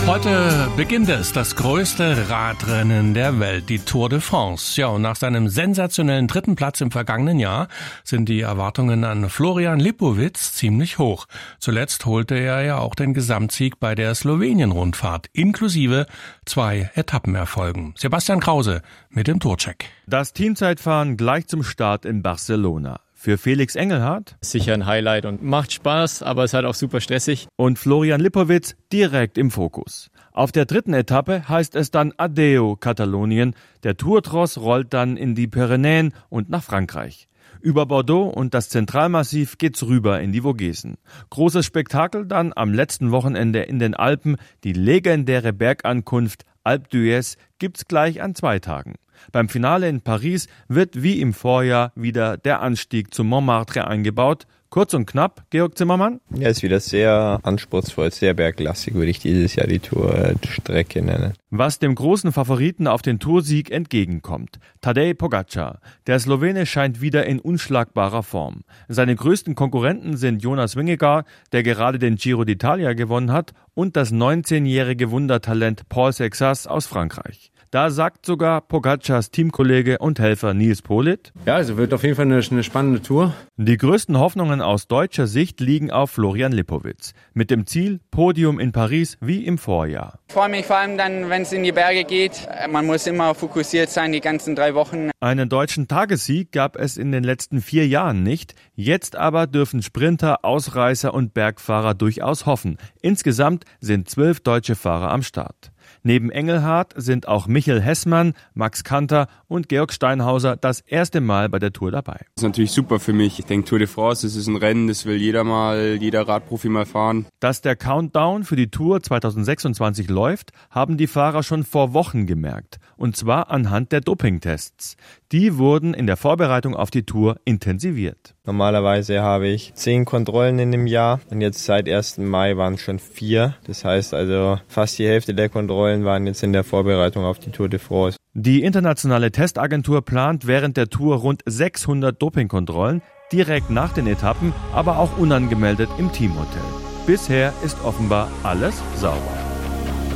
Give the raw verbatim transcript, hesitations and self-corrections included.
Heute beginnt es, das größte Radrennen der Welt, die Tour de France. Ja, und nach seinem sensationellen dritten Platz im vergangenen Jahr sind die Erwartungen an Florian Lipowitz ziemlich hoch. Zuletzt holte er ja auch den Gesamtsieg bei der Slowenien-Rundfahrt, inklusive zwei Etappenerfolgen. Sebastian Krause mit dem Tourcheck. Das Teamzeitfahren gleich zum Start in Barcelona. Für Felix Engelhardt sicher ein Highlight und macht Spaß, aber es ist halt auch super stressig. Und Florian Lipowitz direkt im Fokus. Auf der dritten Etappe heißt es dann Adeo Katalonien. Der Tourtross rollt dann in die Pyrenäen und nach Frankreich. Über Bordeaux und das Zentralmassiv geht's rüber in die Vogesen. Großes Spektakel dann am letzten Wochenende in den Alpen. Die legendäre Bergankunft Alpe d'Huez gibt's gleich an zwei Tagen. Beim Finale in Paris wird wie im Vorjahr wieder der Anstieg zum Montmartre eingebaut. Kurz und knapp, Georg Zimmermann? Ja, ist wieder sehr anspruchsvoll, sehr berglastig, würde ich dieses Jahr die Tourstrecke nennen. Was dem großen Favoriten auf den Toursieg entgegenkommt. Tadej Pogačar. Der Slowene scheint wieder in unschlagbarer Form. Seine größten Konkurrenten sind Jonas Vingegaard, der gerade den Giro d'Italia gewonnen hat, und das neunzehnjährige Wundertalent Paul Sexas aus Frankreich. Da sagt sogar Pogačars Teamkollege und Helfer Nils Politt: Ja, also wird auf jeden Fall eine, eine spannende Tour. Die größten Hoffnungen aus deutscher Sicht liegen auf Florian Lipowitz. Mit dem Ziel Podium in Paris wie im Vorjahr. Ich freue mich vor allem dann, wenn es in die Berge geht. Man muss immer fokussiert sein, die ganzen drei Wochen. Einen deutschen Tagessieg gab es in den letzten vier Jahren nicht. Jetzt aber dürfen Sprinter, Ausreißer und Bergfahrer durchaus hoffen. Insgesamt sind zwölf deutsche Fahrer am Start. Neben Engelhardt sind auch Michael Hessmann, Max Kanter und Georg Steinhauser das erste Mal bei der Tour dabei. Das ist natürlich super für mich. Ich denke, Tour de France, das ist ein Rennen, das will jeder mal, jeder Radprofi mal fahren. Dass der Countdown für die Tour zweitausendsechsundzwanzig läuft, haben die Fahrer schon vor Wochen gemerkt. Und zwar anhand der Dopingtests. Die wurden in der Vorbereitung auf die Tour intensiviert. Normalerweise habe ich zehn Kontrollen in dem Jahr und jetzt seit ersten Mai waren es schon vier. Das heißt also, fast die Hälfte der Kontrollen waren jetzt in der Vorbereitung auf die Tour de France. Die internationale Testagentur plant während der Tour rund sechshundert Dopingkontrollen, direkt nach den Etappen, aber auch unangemeldet im Teamhotel. Bisher ist offenbar alles sauber.